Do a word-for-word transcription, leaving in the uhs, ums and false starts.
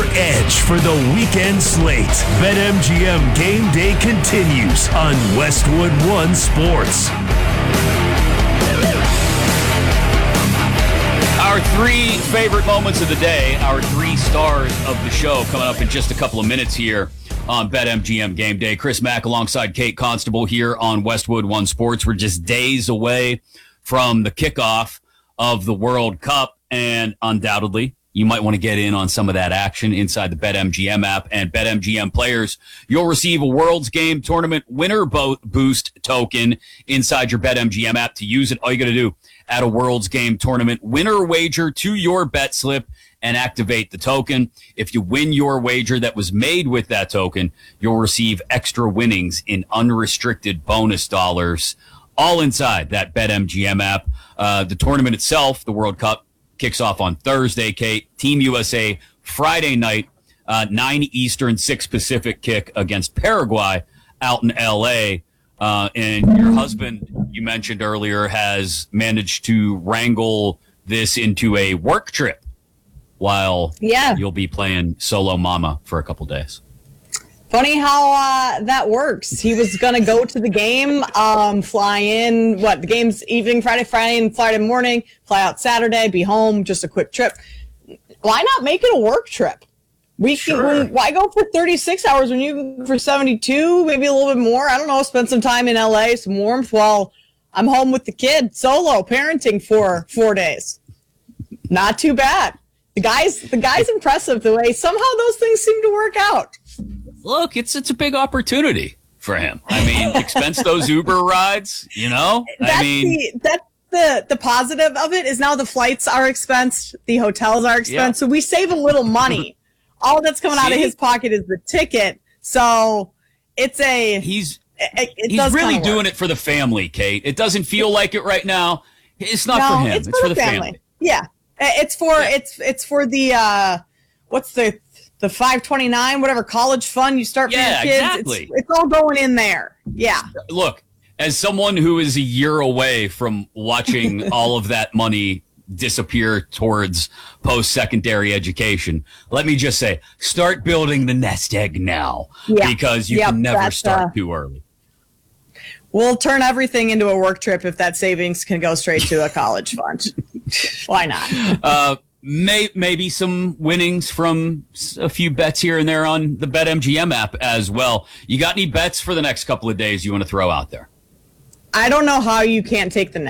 edge for the weekend slate. BetMGM Game Day continues on Westwood One Sports. Our three favorite moments of the day, our three stars of the show, coming up in just a couple of minutes here on BetMGM Game Day. Chris Mack alongside Kate Constable here on Westwood One Sports. We're just days away from the kickoff of the World Cup, and undoubtedly, you might want to get in on some of that action inside the BetMGM app. And BetMGM players, you'll receive a World's Game Tournament Winner Bo- Boost token inside your BetMGM app. To use it, all you got to do, add a World's Game Tournament winner wager to your bet slip and activate the token. If you win your wager that was made with that token, you'll receive extra winnings in unrestricted bonus dollars, all inside that BetMGM app. Uh, the tournament itself, the World Cup, kicks off on Thursday, Kate. Team U S A Friday night, uh, nine Eastern, six Pacific kick against Paraguay out in L A. Uh, and your husband, you mentioned earlier, has managed to wrangle this into a work trip while yeah. you'll be playing solo mama for a couple days. Funny how uh, that works. He was going to go to the game, um, fly in, what, the game's evening, Friday, Friday, and Friday morning, fly out Saturday, be home, just a quick trip. Why not make it a work trip? We Sure. can, why go for thirty-six hours when you can for seventy-two, maybe a little bit more? I don't know, spend some time in L A, some warmth while I'm home with the kid, solo, parenting for four days. Not too bad. The guy's, the guy's impressive the way somehow those things seem to work out. Look, it's it's a big opportunity for him. I mean, expense those Uber rides, you know? That's I mean, the, that's the, the positive of it is now the flights are expensed, the hotels are expensed, Yeah. so we save a little money. All that's coming out of See? his pocket is the ticket, so it's a... he's it, it he's does really kinda doing work. it for the family, Kate. It doesn't feel like it right now. It's not No, for him. It's, It's, for the family. Yeah, it's for Yeah. it's it's for the uh, what's the the five twenty-nine whatever college fund you start for Yeah, your kids. exactly. It's, it's all going in there. Yeah. Look, as someone who is a year away from watching all of that money disappear towards post-secondary education, let me just say, start building the nest egg now, Yeah. because you Yep, can never that's, start uh, too early. We'll turn everything into a work trip if that savings can go straight to a college fund. Why not? Uh, may, maybe some winnings from a few bets here and there on the BetMGM app as well. You got any bets for the next couple of days you want to throw out there? I don't know how you can't take the